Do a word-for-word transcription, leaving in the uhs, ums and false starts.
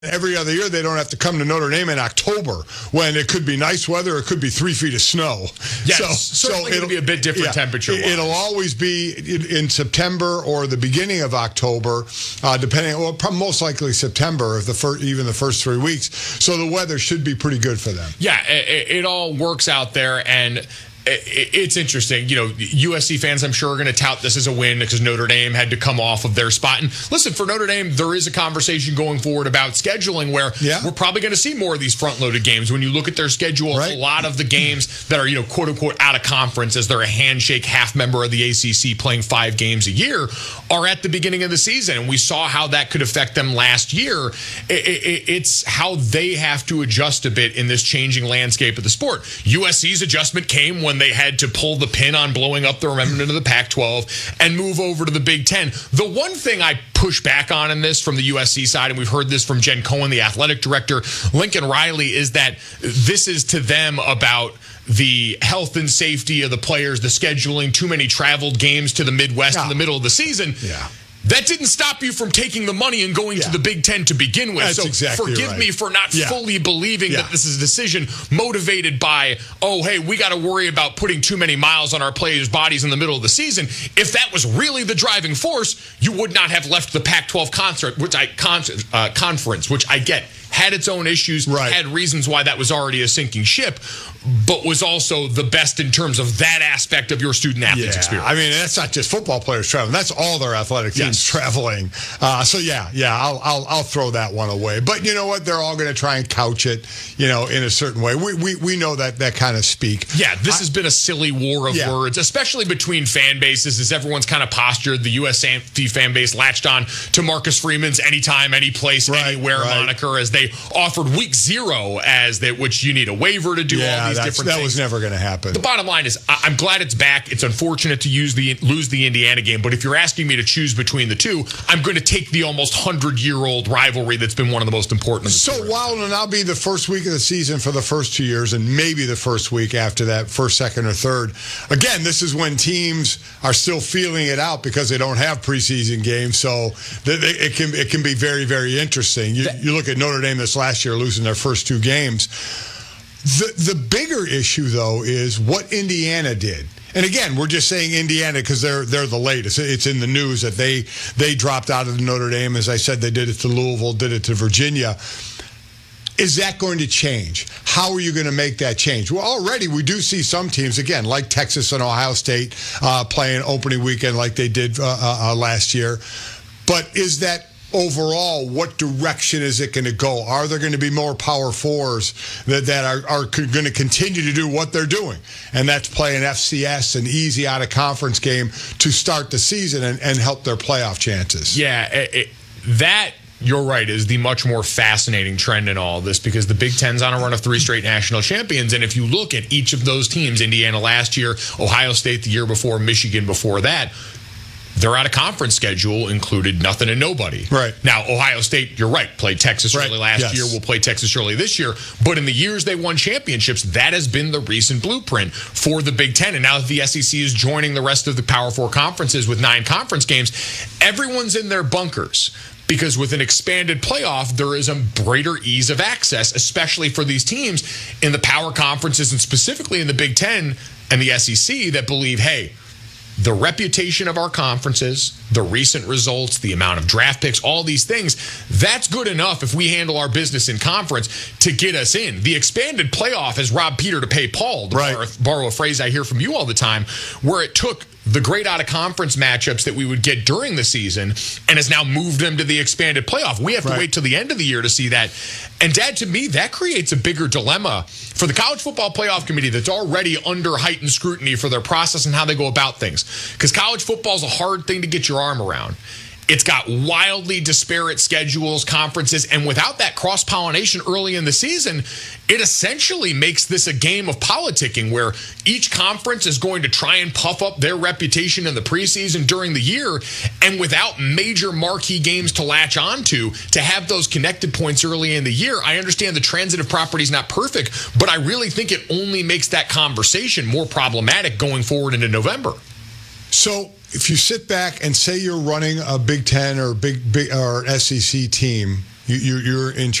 Every other year, they don't have to come to Notre Dame in October when it could be nice weather, it could be three feet of snow. Yes, so, so it'll be a bit different yeah, temperature. It'll always be in September or the beginning of October, uh, depending. Well, most likely September, if the first, even the first three weeks. So the weather should be pretty good for them. Yeah, it, it all works out there, and it's interesting. You know, U S C fans, I'm sure, are going to tout this as a win because Notre Dame had to come off of their spot. And listen, for Notre Dame, there is a conversation going forward about scheduling where yeah. we're probably going to see more of these front-loaded games. When you look at their schedule, right. a lot of the games that are, you know, quote-unquote out of conference as they're a handshake half member of the A C C playing five games a year are at the beginning of the season. And we saw how that could affect them last year. It, it, it's how they have to adjust a bit in this changing landscape of the sport. U S C's adjustment came when they had to pull the pin on blowing up the remnant of the Pac twelve and move over to the Big Ten. The one thing I push back on in this from the U S C side, and we've heard this from Jen Cohen, the athletic director, Lincoln Riley, is that this is to them about the health and safety of the players, the scheduling, too many traveled games to the Midwest yeah. in the middle of the season. Yeah. That didn't stop you from taking the money and going yeah. to the Big Ten to begin with. That's so exactly forgive right. me for not yeah. fully believing yeah. that this is a decision motivated by, oh, hey, we got to worry about putting too many miles on our players' bodies in the middle of the season. If that was really the driving force, you would not have left the Pac twelve concert, which I con- uh, conference, which I get. Had its own issues, right. had reasons why that was already a sinking ship, but was also the best in terms of that aspect of your student-athletes yeah. experience. I mean, that's not just football players traveling. That's all their athletic teams yes. traveling. Uh, so, yeah, yeah, I'll, I'll I'll throw that one away. But you know what? They're all going to try and couch it, you know, in a certain way. We we, we know that that kind of speak. Yeah, this I, has been a silly war of yeah. words, especially between fan bases, as everyone's kind of postured. The U S C fan base latched on to Marcus Freeman's anytime, any place, right, anywhere right. moniker as they offered week zero as that, which you need a waiver to do yeah, all these that's, different that things. was never going to happen. The bottom line is, I- I'm glad it's back. It's unfortunate to use the lose the Indiana game, but if you're asking me to choose between the two, I'm going to take the almost hundred-year-old rivalry that's been one of the most important. Of the so sport. while it'll now be the first week of the season for the first two years, and maybe the first week after that, first, second, or third, again, this is when teams are still feeling it out because they don't have preseason games. So they, they, it can it can be very, very interesting. You, you look at Notre Dame this last year losing their first two games. The the bigger issue, though, is what Indiana did. And again, we're just saying Indiana because they're they're the latest. It's in the news that they they dropped out of Notre Dame. As I said, they did it to Louisville, did it to Virginia. Is that going to change? How are you going to make that change? Well, already we do see some teams, again, like Texas and Ohio State, uh, playing opening weekend like they did uh, uh, last year. But is that overall, what direction is it going to go? Are there going to be more Power Fours that, that are, are going to continue to do what they're doing? And that's play an F C S, an easy out-of-conference game to start the season and, and help their playoff chances. Yeah, it, it, that... You're right, is the much more fascinating trend in all of this because the Big Ten's on a run of three straight national champions. And if you look at each of those teams, Indiana last year, Ohio State the year before, Michigan before that, their out-of-conference schedule included nothing and nobody. Right. Now, Ohio State, you're right, played Texas right. early last yes. year. We'll play Texas early this year. But in the years they won championships, that has been the recent blueprint for the Big Ten. And now that the S E C is joining the rest of the Power Four conferences with nine conference games, everyone's in their bunkers. Because with an expanded playoff, there is a greater ease of access, especially for these teams in the power conferences and specifically in the Big Ten and the S E C that believe, hey, the reputation of our conferences, the recent results, the amount of draft picks, all these things, that's good enough if we handle our business in conference to get us in. The expanded playoff has robbed Peter to pay Paul, to right. borrow, borrow a phrase I hear from you all the time, where it took the great out-of-conference matchups that we would get during the season and has now moved them to the expanded playoff. We have to right. wait till the end of the year to see that. And, Dad, to me, that creates a bigger dilemma for the College Football Playoff Committee that's already under heightened scrutiny for their process and how they go about things. Because college football is a hard thing to get your arm around. It's got wildly disparate schedules, conferences, and without that cross-pollination early in the season, it essentially makes this a game of politicking where each conference is going to try and puff up their reputation in the preseason during the year, and without major marquee games to latch onto, to have those connected points early in the year. I understand the transitive property is not perfect, but I really think it only makes that conversation more problematic going forward into November. So if you sit back and say you're running a Big Ten or big, big or S E C team, You, you, you're in